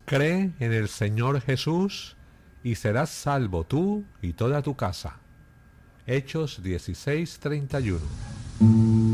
Cree en el Señor Jesús y serás salvo tú y toda tu casa. Hechos 16:31.